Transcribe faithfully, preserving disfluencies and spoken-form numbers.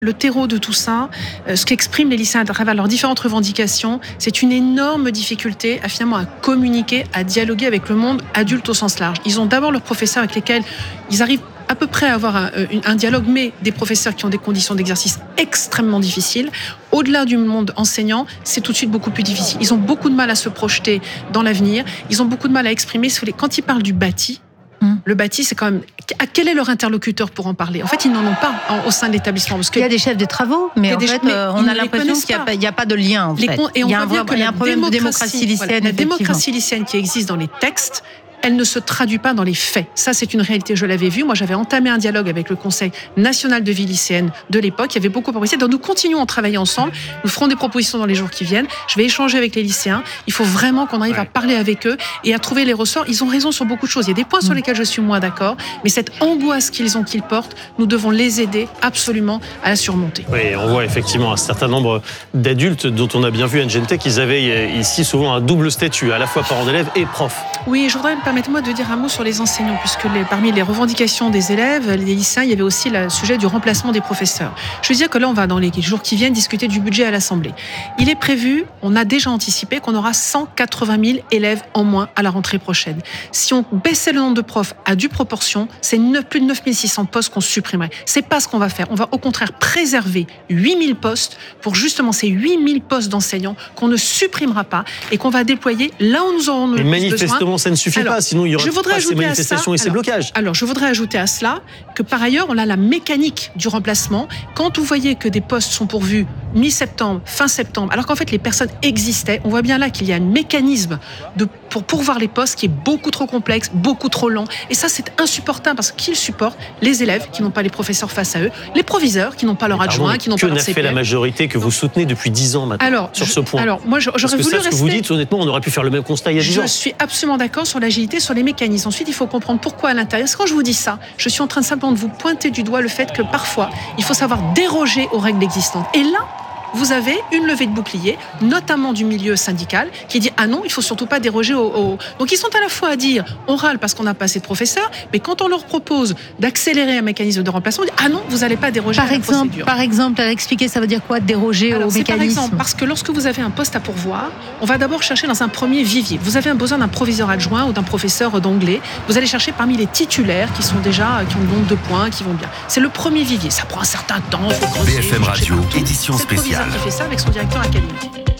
Le terreau de tout ça, euh, ce qu'expriment les lycéens à travers leurs différentes revendications, c'est une énorme difficulté à finalement à communiquer, à dialoguer avec le monde adulte au sens large. Ils ont d'abord leurs professeurs avec lesquels ils arrivent à peu près à avoir un, un dialogue, mais des professeurs qui ont des conditions d'exercice extrêmement difficiles. Au-delà du monde enseignant, c'est tout de suite beaucoup plus difficile. Ils ont beaucoup de mal à se projeter dans l'avenir. Ils ont beaucoup de mal à exprimer. Quand ils parlent du bâti, le bâti, c'est quand même... Quel est leur interlocuteur pour en parler ? En fait, ils n'en ont pas au sein de l'établissement. Parce que il y a des chefs de travaux, mais en des... fait, mais on a l'impression qu'il n'y a, il y a pas de lien. En les fait. con... Et on il y a un, voit bien que il y a un problème démocratie, de démocratie lycéenne. Voilà, la démocratie lycéenne qui existe dans les textes, elle ne se traduit pas dans les faits. Ça, c'est une réalité. Je l'avais vu. Moi, j'avais entamé un dialogue avec le Conseil national de vie lycéenne de l'époque. Il y avait beaucoup de propositions. Donc, nous continuons à travailler ensemble. Nous ferons des propositions dans les jours qui viennent. Je vais échanger avec les lycéens. Il faut vraiment qu'on arrive ouais. à parler avec eux et à trouver les ressorts. Ils ont raison sur beaucoup de choses. Il y a des points sur lesquels je suis moins d'accord, mais cette angoisse qu'ils ont, qu'ils portent, nous devons les aider absolument à la surmonter. Oui, on voit effectivement un certain nombre d'adultes dont on a bien vu à Ngente qu'ils avaient ici souvent un double statut, à la fois parents d'élèves et profs. Oui, je voudrais permettez-moi de dire un mot sur les enseignants, puisque les, parmi les revendications des élèves, les lycéens, il y avait aussi le sujet du remplacement des professeurs. Je veux dire que là, on va dans les jours qui viennent discuter du budget à l'Assemblée. Il est prévu, on a déjà anticipé qu'on aura cent quatre-vingt mille élèves en moins à la rentrée prochaine. Si on baissait le nombre de profs à due proportion, c'est plus de neuf mille six cents postes qu'on supprimerait. C'est pas ce qu'on va faire. On va au contraire préserver huit mille postes pour justement ces huit mille postes d'enseignants qu'on ne supprimera pas et qu'on va déployer là où nous aurons le plus besoin. Ça ne suffit alors, pas, sinon il y aura pas ces manifestations ça, et ces alors, blocages. Alors, je voudrais ajouter à cela que par ailleurs, on a la mécanique du remplacement. Quand vous voyez que des postes sont pourvus mi-septembre, fin septembre, alors qu'en fait les personnes existaient, on voit bien là qu'il y a un mécanisme de, pour pourvoir les postes qui est beaucoup trop complexe, beaucoup trop long. Et ça, c'est insupportable parce qu'ils supportent les élèves qui n'ont pas les professeurs face à eux, les proviseurs qui n'ont pas leur adjoint, qui n'ont pas leur C P F. Que n'a fait la majorité que vous soutenez depuis dix ans maintenant alors, sur je, ce point alors, moi, j'aurais Parce que voulu ça, ce rester... que vous dites, honnêtement, on aurait pu faire le même constat il y a dix ans. Je suis absolument d'accord sur l'agilité, sur les mécanismes. Ensuite, il faut comprendre pourquoi à l'intérieur. Parce que quand je vous dis ça, je suis en train de simplement de vous pointer du doigt le fait que parfois, il faut savoir déroger aux règles existantes. Et là, vous avez une levée de bouclier, notamment du milieu syndical, qui dit « Ah non, il faut surtout pas déroger au... au... » Donc, ils sont à la fois à dire « On râle parce qu'on n'a pas assez de professeurs », mais quand on leur propose d'accélérer un mécanisme de remplacement, on dit « Ah non, vous n'allez pas déroger par à la exemple, procédure. » Par exemple, à expliquer, ça veut dire quoi, déroger Alors, au mécanisme ? Par exemple, parce que lorsque vous avez un poste à pourvoir, on va d'abord chercher dans un premier vivier. Vous avez un besoin d'un proviseur adjoint ou d'un professeur d'anglais. Vous allez chercher parmi les titulaires qui sont déjà, qui ont le nombre de points, qui vont bien. C'est le premier vivier. Ça prend un certain temps. Faut B F M Radio, édition spéciale. C'est le proviseur qui fait ça avec son directeur académique.